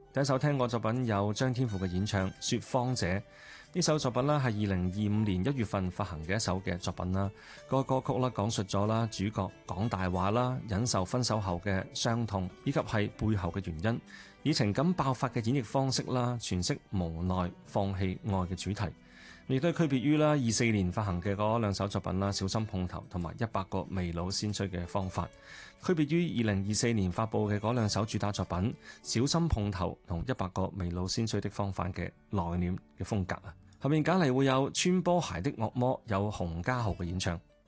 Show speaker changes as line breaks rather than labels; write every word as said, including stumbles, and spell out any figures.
第一首聽過作品有張天賦嘅演唱《說謊者》，呢首作品啦係二零二五年一月份發行嘅一首嘅作品啦。個歌曲啦講述咗啦主角講大話啦，忍受分手後嘅傷痛，以及係背後嘅原因，以情感爆發嘅演繹方式啦，詮釋無奈放棄愛嘅主題。亦都係區別於啦二四年發行嘅嗰兩首作品啦，小心碰頭同埋一百個未老先衰嘅方法。區別於二零二四年發佈嘅嗰兩首主打作品《小心碰頭》同《一百個未老先衰的方法》嘅內斂嘅風格啊。後面揀嚟會有穿波鞋的惡魔，有洪嘉豪嘅演唱。